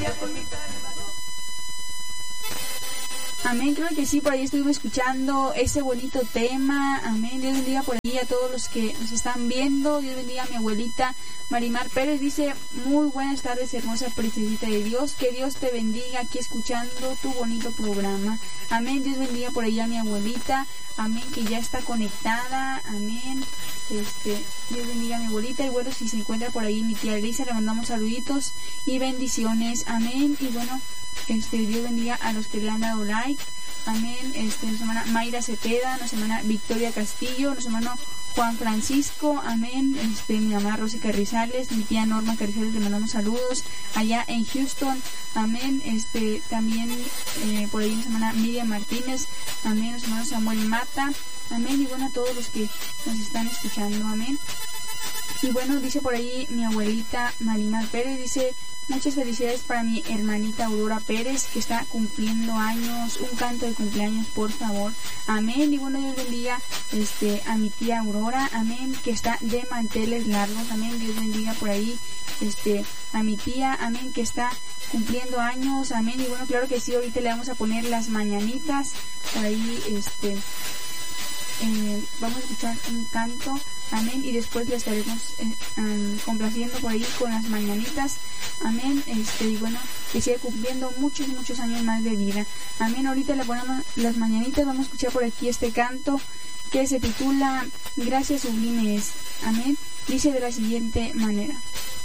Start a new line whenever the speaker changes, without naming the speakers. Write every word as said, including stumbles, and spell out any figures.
estar conmigo. Amén, creo que sí, por ahí estuvimos escuchando ese bonito tema. Amén, Dios bendiga por ahí a todos los que nos están viendo. Dios bendiga a mi abuelita Marimar Pérez, dice: muy buenas tardes, hermosa princesita de Dios, que Dios te bendiga aquí escuchando tu bonito programa. Amén, Dios bendiga por ahí a mi abuelita, amén, que ya está conectada. Amén, este, Dios bendiga a mi abuelita. Y bueno, si se encuentra por ahí mi tía Elisa, le mandamos saluditos y bendiciones. Amén, y bueno, Este, Dios bendiga a los que le han dado like. Amén. Este, nuestra hermana Mayra Cepeda, nuestra hermana Victoria Castillo, nuestro hermano Juan Francisco. Amén. Este, mi mamá Rosy Carrizales, mi tía Norma Carrizales, le mandamos saludos allá en Houston. Amén. Este, también eh, por ahí nuestra hermana Miriam Martínez. Amén. Nuestro hermano Samuel Mata. Amén. Y bueno, a todos los que nos están escuchando. Amén. Y bueno, dice por ahí mi abuelita Marimar Pérez, dice: muchas felicidades para mi hermanita Aurora Pérez, que está cumpliendo años. Un canto de cumpleaños, por favor. Amén. Y bueno, Dios bendiga este, a mi tía Aurora. Amén. Que está de manteles largos. Amén. Dios bendiga por ahí este, a mi tía. Amén. Que está cumpliendo años. Amén. Y bueno, claro que sí, ahorita le vamos a poner las mañanitas. Por ahí, este... Eh, vamos a escuchar un canto, amén, y después le estaremos eh, um, complaciendo por ahí con las mañanitas, amén, este, y bueno, que siga cumpliendo muchos, muchos años más de vida, amén. Ahorita le ponemos las mañanitas, vamos a escuchar por aquí este canto que se titula Gracias Sublimes, amén, dice de la siguiente manera: